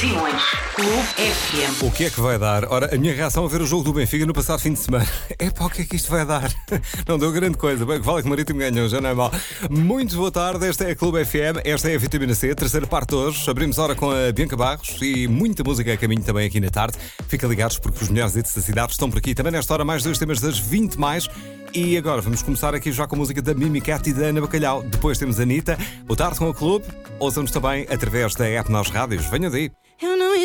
Simões, Clube FM. O que é que vai dar? Ora, a minha reação a ver o jogo do Benfica no passado fim de semana. Epá, o que é que isto vai dar? Não deu grande coisa. Bem, que vale que o Marítimo ganhou, já não é mal. Muito boa tarde, esta é a Clube FM, esta é a Vitamina C, terceira parte de hoje. Abrimos hora com a Bianca Barros e muita música a caminho também aqui na tarde. Fica ligados porque os melhores hits da cidade estão por aqui. Também nesta hora mais dois temas das 20 mais. E agora vamos começar aqui já com a música da Mimi Cat e da Ana Bacalhau. Depois temos a Anitta. Boa tarde com o Clube. Ouçam-nos também através da app Nós Rádios. Venham daí. Eu não